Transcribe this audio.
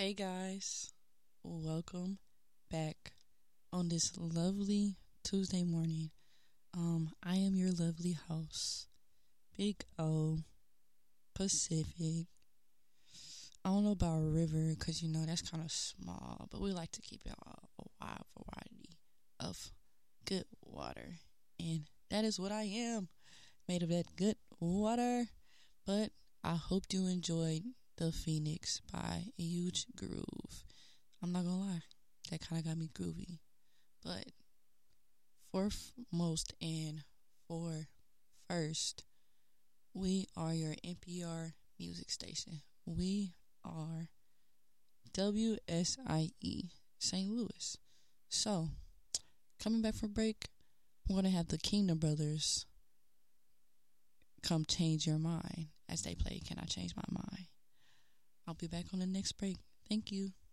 Hey guys, welcome back on this lovely Tuesday morning. I am your lovely host, Big O Pacific. I don't know about River because that's kind of small, but we like to keep it a wide variety of good water, and that is what I am, made of that good water. But I hope you enjoyed The Phoenix by Huge Groove. I'm not gonna lie, that kind of got me groovy. But foremost and for first, we are your NPR music station. We are WSIE St. Louis. So, coming back from break, I'm going to have the Kingdom Brothers come change your mind as they play Can I Change My Mind? I'll be back on the next break. Thank you.